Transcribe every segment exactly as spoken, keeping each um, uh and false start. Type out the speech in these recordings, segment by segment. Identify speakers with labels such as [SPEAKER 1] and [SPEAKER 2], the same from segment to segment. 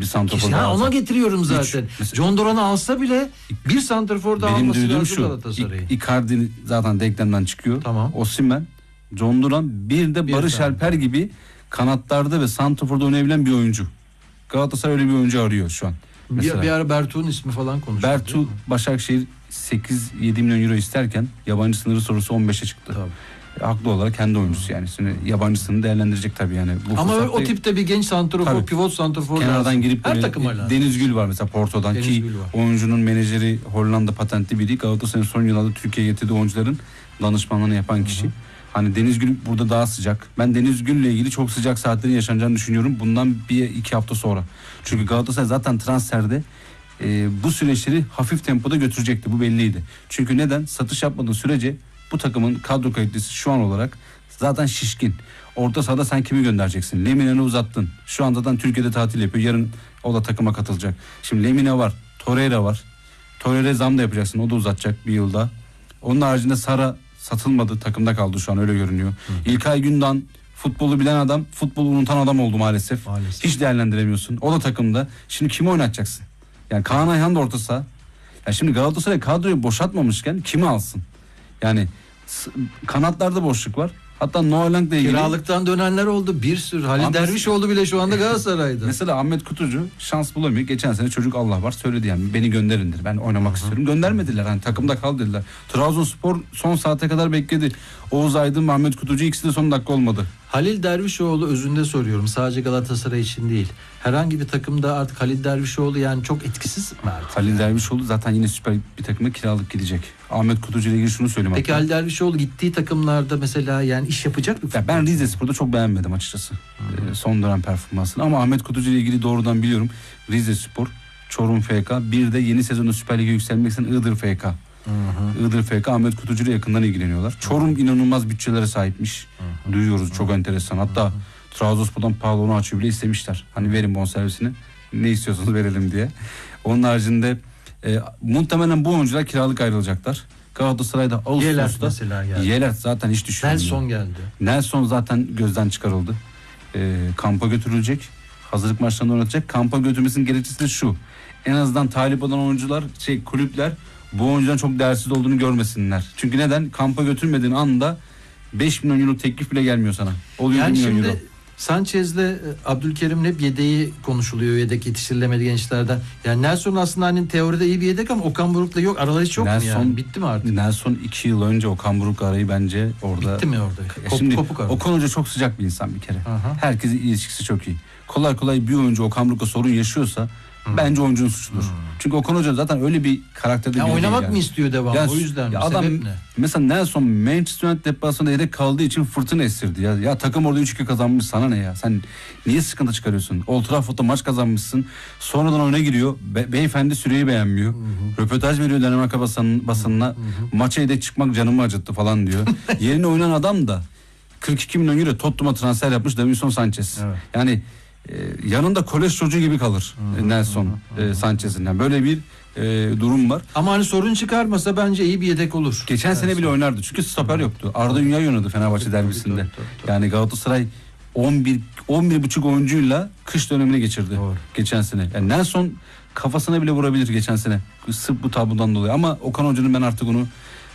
[SPEAKER 1] bir santrafor
[SPEAKER 2] Kesin, ha, ona getiriyorum zaten.
[SPEAKER 1] Üç.
[SPEAKER 2] John Duran'ı alsa bile bir santrafor daha
[SPEAKER 1] benim
[SPEAKER 2] alması lazım
[SPEAKER 1] şu,
[SPEAKER 2] Galatasaray'ı.
[SPEAKER 1] Icardi zaten denklemden çıkıyor.
[SPEAKER 2] Tamam.
[SPEAKER 1] Osimhen, John Duran, bir de
[SPEAKER 2] Bir
[SPEAKER 1] Barış
[SPEAKER 2] tane.
[SPEAKER 1] Alper gibi kanatlarda ve santraforda oynayabilen bir oyuncu. Galatasaray öyle bir oyuncu arıyor şu an.
[SPEAKER 2] Bir, bir ara Bertu'nun ismi falan konuşuldu.
[SPEAKER 1] Bertu Başakşehir sekiz yedi milyon euro isterken yabancı sınırı sorusu on beşe çıktı.
[SPEAKER 2] Tabii.
[SPEAKER 1] E, haklı olarak kendi oyuncusu yani. Şimdi yabancısını değerlendirecek tabii yani. Bu
[SPEAKER 2] ama
[SPEAKER 1] fırsatta,
[SPEAKER 2] o tipte bir genç santrafor,
[SPEAKER 1] tabii,
[SPEAKER 2] pivot santrafor
[SPEAKER 1] kenardan
[SPEAKER 2] lazım.
[SPEAKER 1] girip
[SPEAKER 2] her
[SPEAKER 1] böyle,
[SPEAKER 2] takıma lazım.
[SPEAKER 1] Deniz Gül var mesela Porto'dan
[SPEAKER 2] Deniz
[SPEAKER 1] ki oyuncunun menajeri Hollanda patentli biri. Galatasaray'ın son yıllarda Türkiye'ye getirdiği oyuncuların danışmanlığını yapan kişi. Hı hı. Hani Deniz Gül burada daha sıcak. Ben Deniz Gül'le ilgili çok sıcak saatlerin yaşanacağını düşünüyorum. Bundan bir iki hafta sonra. Çünkü Galatasaray zaten transferde e, bu süreçleri hafif tempoda götürecekti. Bu belliydi. Çünkü neden? Satış yapmadığın sürece bu takımın kadro kalitesi şu an olarak zaten şişkin. Orta sahada sen kimi göndereceksin? Lemine'ni uzattın. Şu an zaten Türkiye'de tatil yapıyor. Yarın o da takıma katılacak. Şimdi Lemine var. Torreira var. Torreira zam da yapacaksın. O da uzatacak bir yılda. Onun haricinde Sara satılmadı. Takımda kaldı şu an öyle görünüyor. Hı. İlkay Gündoğan futbolu bilen adam, futbolu unutan adam oldu maalesef. maalesef. Hiç değerlendiremiyorsun. O da takımda. Şimdi kimi oynatacaksın? Yani Kaan Ayhan da orta saha. Ya şimdi Galatasaray kadroyu boşaltmamışken kimi alsın? Yani kanatlarda boşluk var. Hatta Noah Lang'la ilgili
[SPEAKER 2] kiralıktan dönenler oldu. Bir sürü. Halil Ahmet... Dervişoğlu bile şu anda Galatasaray'da.
[SPEAKER 1] Mesela Ahmet Kutucu şans bulamıyor. Geçen sene çocuk Allah var söyledi yani beni gönderindir. Ben oynamak Hı-hı. istiyorum. Göndermediler. Hani takımda kal dediler. Trabzonspor son saate kadar bekledi. Oğuz Aydın ve Ahmet Kutucu ikisi de son dakika olmadı.
[SPEAKER 2] Halil Dervişoğlu özünde soruyorum. Sadece Galatasaray için değil. Herhangi bir takımda artık Halil Dervişoğlu yani çok etkisiz mi artık?
[SPEAKER 1] Halil Dervişoğlu zaten yine süper bir takıma kiralık gidecek. Ahmet Kutucu ile ilgili şunu söyleyeyim.
[SPEAKER 2] Peki Halil Dervişoğlu gittiği takımlarda mesela yani iş yapacak mı?
[SPEAKER 1] Ya ben Rizespor'da çok beğenmedim açıkçası. Ee, son dönem performansını ama Ahmet Kutucu ile ilgili doğrudan biliyorum. Rizespor, Çorum F K, bir de yeni sezonda Süper Lig'e yükselmek için Iğdır F K. Hı hı. Iğdır F K Ahmet Kutucu ile yakından ilgileniyorlar. Çorum inanılmaz bütçelere sahipmiş. Hı hı. Duyuyoruz hı hı. çok enteresan. Hatta hı hı. Trabzonspor'dan Pavlov'u açıyor bile istemişler. Hani verin bonservisini. Ne istiyorsanız verelim diye. Onun haricinde e, muhtemelen bu oyuncular kiralık ayrılacaklar. Galatasaray'da Ağustos'ta Yelert zaten hiç düşünmüyor.
[SPEAKER 2] Nelson geldi.
[SPEAKER 1] Nelson zaten gözden çıkarıldı. E, kampa götürülecek. Hazırlık maçlarında oynatacak. Kampa götürmesinin gerekçesi de şu. En azından talip olan oyuncular, şey kulüpler bu oyuncuların çok değersiz olduğunu görmesinler. Çünkü neden? Kampa götürmediğin anda beş milyon euro teklif bile gelmiyor sana. Oluyor
[SPEAKER 2] yani
[SPEAKER 1] milyon
[SPEAKER 2] şimdi
[SPEAKER 1] euro.
[SPEAKER 2] Sanchez'le Abdülkerim'in hep yedeği konuşuluyor. Yedek yetiştirilemedi gençlerden. Yani Nelson aslında hani teoride iyi bir yedek ama Okan Buruk'la yok. Araları hiç yok
[SPEAKER 1] Nelson,
[SPEAKER 2] mu yani? Bitti mi artık?
[SPEAKER 1] Nelson iki yıl önce Okan Buruk arayı bence orada.
[SPEAKER 2] Bitti mi orada? Kop,
[SPEAKER 1] şimdi
[SPEAKER 2] kopuk arada.
[SPEAKER 1] Okan Hoca çok sıcak bir insan bir kere. Aha. Herkesin ilişkisi çok iyi. Kolay kolay bir oyuncu Okan Buruk'la sorun yaşıyorsa hmm. bence oyuncunun suçudur. Hmm. Çünkü Okan Hoca zaten öyle bir karakterde
[SPEAKER 2] ya
[SPEAKER 1] bir
[SPEAKER 2] oynamak
[SPEAKER 1] yani.
[SPEAKER 2] mı istiyor devam? Yani, o yüzden mi?
[SPEAKER 1] Adam,
[SPEAKER 2] sebep ne?
[SPEAKER 1] Mesela Nelson Manchester United deplasmanında yedek kaldığı için fırtına estirdi ya. Ya takım orada üç iki kazanmış, sana ne ya? Sen niye sıkıntı çıkarıyorsun? Old Trafford'da maç kazanmışsın. Sonradan oyuna giriyor. Be- beyefendi süreyi beğenmiyor. Hı hı. Röportaj veriyor Danimarka basın, basınına. Hı hı. Maça yedek çıkmak canımı acıttı falan diyor. Yerine oynayan adam da kırk iki milyon euro Tottenham'a transfer yapmış Davinson Sanchez. Evet. Yani e, yanında kolej çocuğu gibi kalır hı hı. Nelson hı hı. E, Sanchez'in. Yani böyle bir e, durum var.
[SPEAKER 2] Ama hani sorun çıkarmasa bence iyi bir yedek olur.
[SPEAKER 1] Geçen evet, sene bile oynardı. Çünkü stoper yoktu. Arda Ünyay oynadı Fenerbahçe derbisinde. Tabii, tabii, tabii. Yani Galatasaray on bir on bir buçuk oyuncuyla kış dönemini geçirdi. Doğru. Geçen sene. Yani Nelson kafasına bile vurabilir geçen sene. Sırf bu tablodan dolayı. Ama Okan Hoca'nın ben artık onu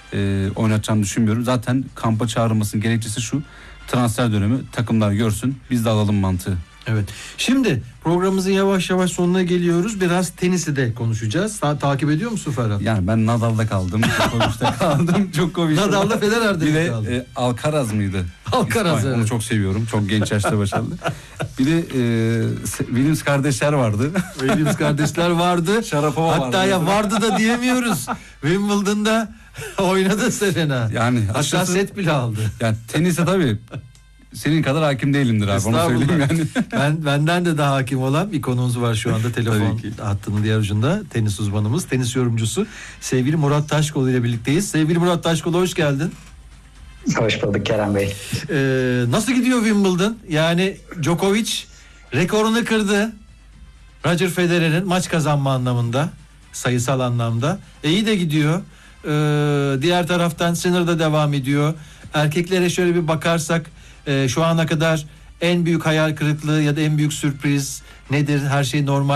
[SPEAKER 1] e, oynatacağını düşünmüyorum. Zaten kampa çağrılmasının gerekçesi şu. Transfer dönemi takımlar görsün. Biz de alalım mantığı.
[SPEAKER 2] Evet. Şimdi programımızın yavaş yavaş sonuna geliyoruz. Biraz tenisi de konuşacağız. Ta- takip ediyor musun Ferhat?
[SPEAKER 1] Yani ben Nadal'da kaldım. Djokovic'te kaldım. Djokovic.
[SPEAKER 2] Nadal'da Federer'de
[SPEAKER 1] bir de
[SPEAKER 2] kaldım.
[SPEAKER 1] E, Alcaraz mıydı?
[SPEAKER 2] Alcaraz. Evet.
[SPEAKER 1] Onu çok seviyorum. Çok genç yaşta başarılı. Bir de e, Williams kardeşler vardı.
[SPEAKER 2] Williams kardeşler vardı.
[SPEAKER 1] Sharapova vardı.
[SPEAKER 2] Hatta ya vardı da diyemiyoruz. Wimbledon'da oynadı Serena.
[SPEAKER 1] Yani
[SPEAKER 2] hatta
[SPEAKER 1] aşağısı,
[SPEAKER 2] set bile aldı.
[SPEAKER 1] Yani tenise tabii senin kadar hakim değilimdir abi, onu söyleyeyim yani.
[SPEAKER 2] ben benden de daha hakim olan bir konuğumuz var şu anda telefon hattının diğer ucunda, tenis uzmanımız, tenis yorumcusu sevgili Murat Taşkolu ile birlikteyiz. Sevgili Murat Taşkolu, hoş geldin.
[SPEAKER 3] Hoş bulduk Kerem Bey.
[SPEAKER 2] Ee, nasıl gidiyor Wimbledon? Yani Djokovic rekorunu kırdı. Roger Federer'in maç kazanma anlamında, sayısal anlamda. E, iyi de gidiyor. Ee, diğer taraftan Sinner da devam ediyor. Erkeklere şöyle bir bakarsak e, şu ana kadar en büyük hayal kırıklığı ya da en büyük sürpriz nedir? Her şey normal.